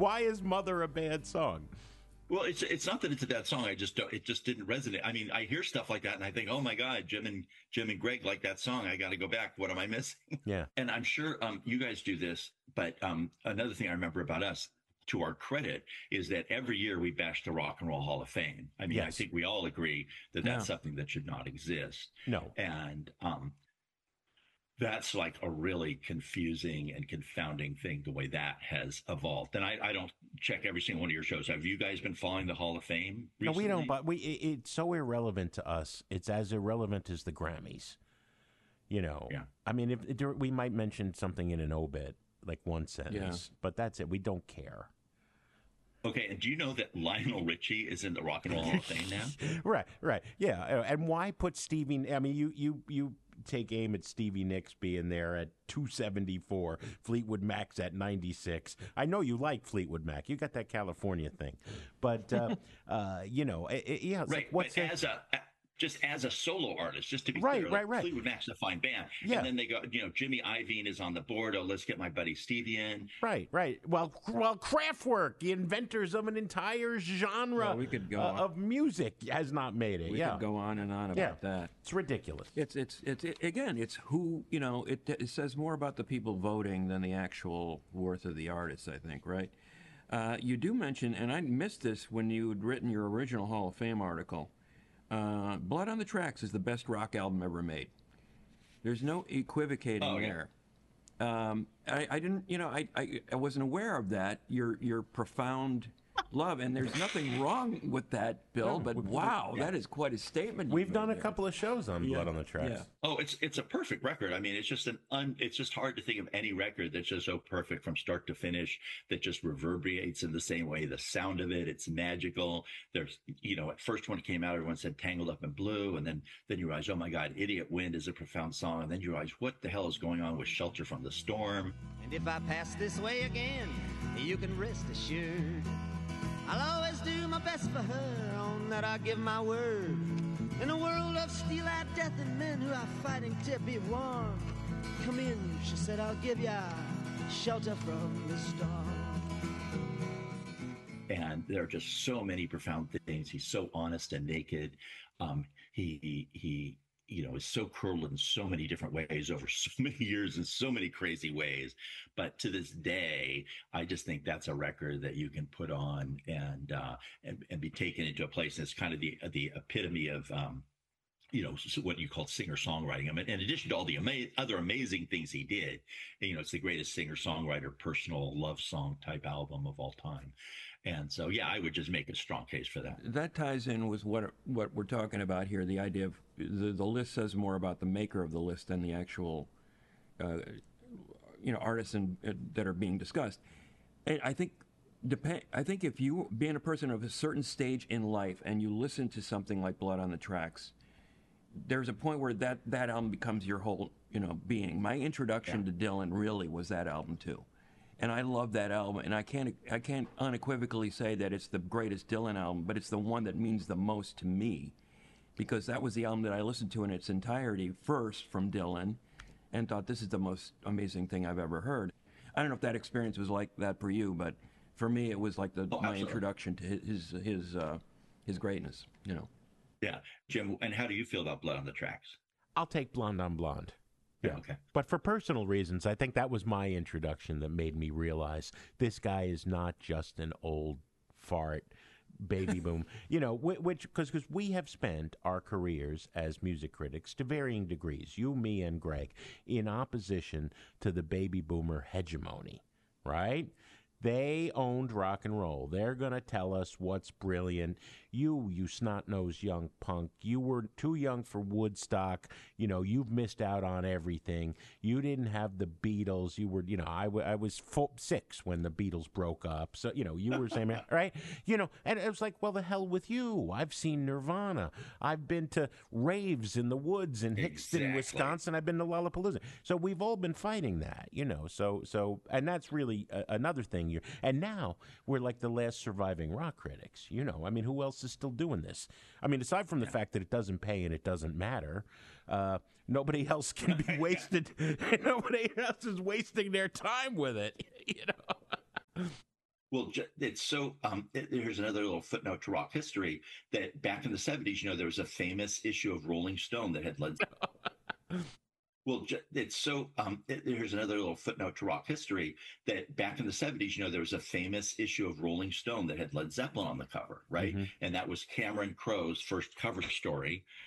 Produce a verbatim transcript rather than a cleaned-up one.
why is Mother a bad song? Well, it's it's not that it's a bad song. I just don't. It just didn't resonate. I mean, I hear stuff like that, and I think, oh my God, Jim and Jim and Greg like that song. I got to go back. What am I missing? Yeah. And I'm sure um, you guys do this, but um, another thing I remember about us, to our credit, is that every year we bash the Rock and Roll Hall of Fame. I mean, yes. I think we all agree that that's yeah. something that should not exist. No. And um, that's like a really confusing and confounding thing, the way that has evolved. And I, I don't check every single one of your shows. Have you guys been following the Hall of Fame recently? No, we don't, but we, it, it's so irrelevant to us. It's as irrelevant as the Grammys. You know, yeah. I mean, if, if we might mention something in an obit, like one sentence, yeah. but that's it. We don't care. Okay, and do you know that Lionel Richie is in the Rock and Roll Hall of Fame now? Right, right, yeah. And why put Stevie? I mean, you you you take aim at Stevie Nicks being there at two seventy-four, Fleetwood Mac's at ninety-six. I know you like Fleetwood Mac. You got that California thing, but uh, uh, you know, it, it, yeah. It's right, like, what's but a, as a just as a solo artist, just to be right, clear, right, like right. Fleetwood Mac's a fine band. Yeah. And then they go, you know, Jimmy Iovine is on the board. Oh, let's get my buddy Stevie in. Right, right. Well, well, Kraftwerk, the inventors of an entire genre well, we could go uh, of music, has not made it. We yeah. could go on and on about yeah. that. It's ridiculous. It's, it's, it's, it, again, it's who, you know, it, it says more about the people voting than the actual worth of the artist, I think, right? Uh, you do mention, and I missed this when you had written your original Hall of Fame article, Uh, Blood on the Tracks is the best rock album ever made. There's no equivocating oh, yeah. there. Um, I, I didn't, you know, I, I, I wasn't aware of that. Your your profound love, and there's nothing wrong with that, Bill. But wow, yeah. that is quite a statement. We've done a there. couple of shows on yeah. Blood on the Tracks. Yeah. Oh, it's it's a perfect record. I mean, it's just an un. It's just hard to think of any record that's just so perfect from start to finish, that just reverberates in the same way. The sound of it, it's magical. There's, you know, at first when it came out, everyone said "Tangled Up in Blue," and then then you realize, oh my God, "Idiot Wind" is a profound song, and then you realize, what the hell is going on with "Shelter from the Storm"? And if I pass this way again, you can rest assured I'll always do my best for her, on that I give my word. In a world of steel-eyed death and men who are fighting to be warm, come in, she said, I'll give ya shelter from the storm. And there are just so many profound things. He's so honest and naked. Um, he, he, he, you know, is so cruel in so many different ways over so many years in so many crazy ways. But to this day, I just think that's a record that you can put on and uh, and, and be taken into a place that's kind of the the epitome of, um, you know, what you call singer-songwriting. I mean, in addition to all the ama- other amazing things he did, you know, it's the greatest singer-songwriter, personal love song type album of all time. And so, yeah, I would just make a strong case for that. That ties in with what what we're talking about here. The idea of the, the list says more about the maker of the list than the actual, uh, you know, artists in, uh, that are being discussed. And I think depend. I think if you, being a person of a certain stage in life, and you listen to something like Blood on the Tracks, there's a point where that that album becomes your whole, you know, being. My introduction yeah. to Dylan really was that album too. And I love that album, and I can't I can't unequivocally say that it's the greatest Dylan album, but it's the one that means the most to me, because that was the album that I listened to in its entirety first from Dylan, and thought, this is the most amazing thing I've ever heard. I don't know if that experience was like that for you, but for me it was like the oh, my introduction to his his uh, his greatness. You know. Yeah, Jim. And how do you feel about Blood on the Tracks? I'll take Blonde on Blonde. Yeah, okay. But for personal reasons, I think that was my introduction that made me realize this guy is not just an old fart baby boom. You know, which, because because we have spent our careers as music critics to varying degrees, you, me, and Greg, in opposition to the baby boomer hegemony, right? They owned rock and roll. They're going to tell us what's brilliant. You, you snot-nosed young punk, you were too young for Woodstock. You know, you've missed out on everything. You didn't have the Beatles. You were, you know, I, w- I was four, six when the Beatles broke up. So, you know, you were saying, right? You know, and it was like, well, the hell with you. I've seen Nirvana. I've been to raves in the woods in Hickston, exactly. Wisconsin. I've been to Lollapalooza. So we've all been fighting that, you know. So, so, and that's really a, another thing. You're, and now we're like the last surviving rock critics, you know. I mean, who else is still doing this? I mean, aside from the yeah. fact that it doesn't pay and it doesn't matter, uh, nobody else can be wasted. Nobody else is wasting their time with it, you know. Well, ju- it's so. Um, it, here's another little footnote to rock history that back in the seventies, you know, there was a famous issue of Rolling Stone that had Led. Well, ju- it's so. Um, it, here's another little footnote to rock history that back in the seventies, you know, there was a famous issue of Rolling Stone that had Led Zeppelin on the cover, right? Mm-hmm. And that was Cameron Crowe's first cover story.